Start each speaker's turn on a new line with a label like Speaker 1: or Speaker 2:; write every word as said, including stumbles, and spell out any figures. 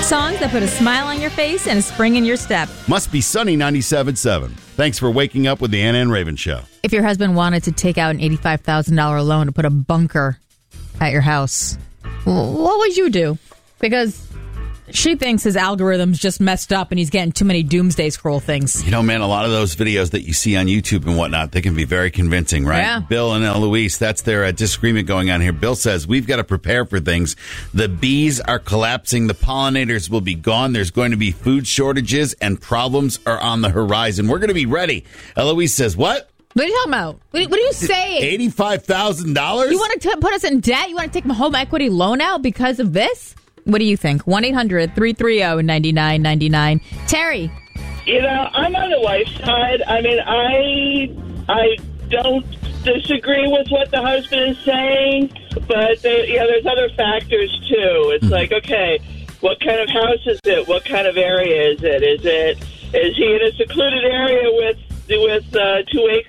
Speaker 1: Songs that put a smile on your face and a spring in your step.
Speaker 2: Must be Sunny ninety-seven point seven. Thanks for waking up with the Anna and Raven Show.
Speaker 1: If your husband wanted to take out an eighty-five thousand dollars loan to put a bunker at your house, what would you do? Because she thinks his algorithm's just messed up and he's getting too many doomsday scroll things.
Speaker 2: You know, man, a lot of those videos that you see on YouTube and whatnot, they can be very convincing, right?
Speaker 1: Yeah.
Speaker 2: Bill and Eloise, that's their uh, disagreement going on here. Bill says, we've got to prepare for things. The bees are collapsing. The pollinators will be gone. There's going to be food shortages and problems are on the horizon. We're going to be ready. Eloise says, what?
Speaker 1: What are you talking about? What are, what are you saying?
Speaker 2: eighty-five thousand dollars?
Speaker 1: You want to put us in debt? You want to take my home equity loan out because of this? What do you think? one eight hundred three three zero nine nine nine nine. Terry.
Speaker 3: You know, I'm on the wife's side. I mean, I I don't disagree with what the husband is saying, but there, you know, there's other factors, too. It's mm-hmm. like, okay, what kind of house is it? What kind of area is it? Is it is he in a secluded area with with uh, two acres